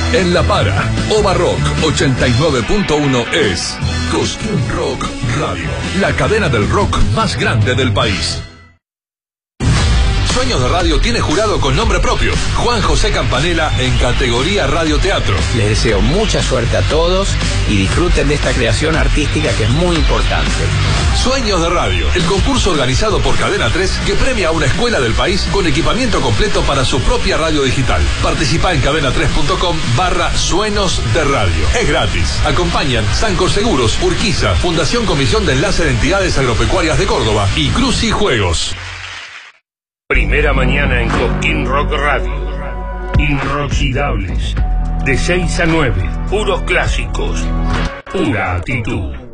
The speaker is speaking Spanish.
En La Para, Ova Rock 89.1 es Cosquín Rock Radio, la cadena del rock más grande del país. Sueños de Radio tiene jurado con nombre propio, Juan José Campanella, en categoría radioteatro. Les deseo mucha suerte a todos y disfruten de esta creación artística que es muy importante. Sueños de Radio, el concurso organizado por Cadena 3 que premia a una escuela del país con equipamiento completo para su propia radio digital. Participa en cadena3.com/Sueños de Radio. Es gratis. Acompañan Sancor Seguros, Urquiza, Fundación Comisión de Enlace de Entidades Agropecuarias de Córdoba y Cruci Juegos. Primera mañana en Cosquín Rock Radio. Inoxidables. De 6 a 9. Puros clásicos. Pura actitud.